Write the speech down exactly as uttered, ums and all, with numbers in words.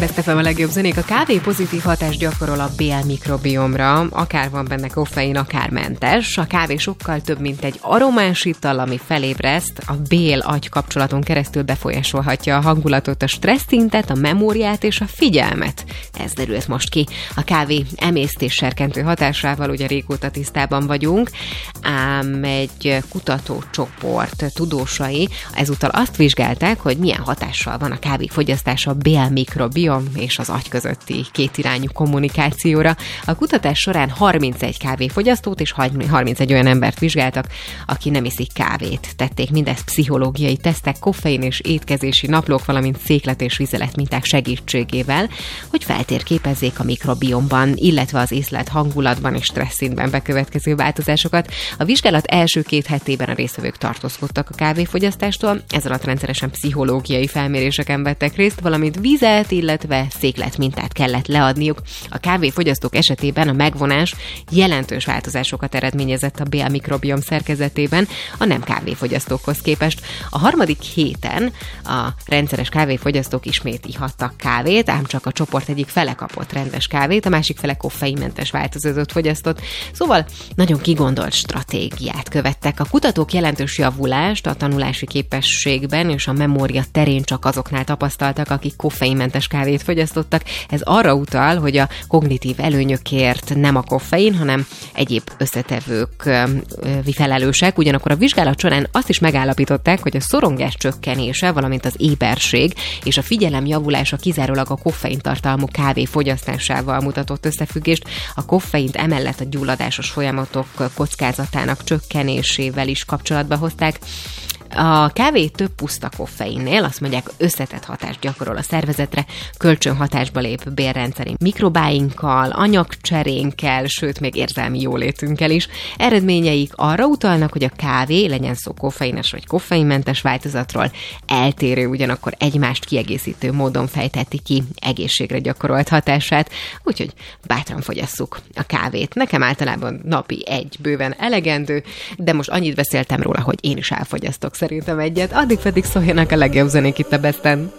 Best ef em a legjobb zenék. A kávé pozitív hatást gyakorol a bélmikrobiomra, akár van benne koffein, akár mentes. A kávé sokkal több, mint egy aromás ital, ami felébreszt, a bél-agy kapcsolaton keresztül befolyásolhatja a hangulatot, a stresszszintet, a memóriát és a figyelmet. Ez derült most ki. A kávé emésztés serkentő hatásával ugye régóta tisztában vagyunk, ám egy kutatócsoport tudósai ezúttal azt vizsgálták, hogy milyen hatással van a kávé fogyasztása a bélmikrobiom és az agy közötti kétirányú kommunikációra. A kutatás során harmincegy kávéfogyasztót és harmincegy olyan embert vizsgáltak, aki nem iszik kávét. Tették mindezt pszichológiai tesztek, koffein és étkezési naplók, valamint széklet és vizelet minták segítségével, hogy feltérképezzék a mikrobiomban, illetve az észlelt hangulatban és stresszszintben bekövetkező változásokat. A vizsgálat első két hetében a résztvevők tartózkodtak a kávéfogyasztástól, ez alatt rendszeresen pszichológiai felméréseken vettek részt, valamint vizet, illetve széklet mintát kellett leadniuk. A kávéfogyasztók esetében a megvonás jelentős változásokat eredményezett a bélmikrobiom szerkezetében a nem kávéfogyasztókhoz képest. A harmadik héten a rendszeres kávéfogyasztók ismét ihattak kávét, ám csak a csoport egyik fele kapott rendes kávét, a másik fele koffeinmentes változatot fogyasztott. Szóval nagyon kigondolt stratégiát követtek. A kutatók jelentős javulást a tanulási képességben és a memória terén csak azoknál tapasztaltak, akik koffeinmentes kávét fogyasztottak. Ez arra utal, hogy a kognitív előnyökért nem a koffein, hanem egyéb összetevők felelősek. Ugyanakkor a vizsgálat során azt is megállapították, hogy a szorongás csökkenése, valamint az éberség és a figyelem javulása kizárólag a koffein tartalmú kávé fogyasztásával mutatott összefüggést. A koffeint emellett a gyulladásos folyamatok kockázatának csökkenésével is kapcsolatba hozták. A kávé több puszta koffeinnél, azt mondják, összetett hatást gyakorol a szervezetre, kölcsönhatásba lép bélrendszeri mikrobáinkkal, anyagcserénkkel, sőt, még érzelmi jólétünkkel is. Eredményeik arra utalnak, hogy a kávé, legyen szó koffeines vagy koffeinmentes változatról, eltérő, ugyanakkor egymást kiegészítő módon fejtheti ki egészségre gyakorolt hatását, úgyhogy bátran fogyasszuk a kávét. Nekem általában napi egy bőven elegendő, de most annyit beszéltem róla, hogy én is elfogyasztok szerintem egyet, addig pedig szóljanak a legjobb zenék itt a Besten.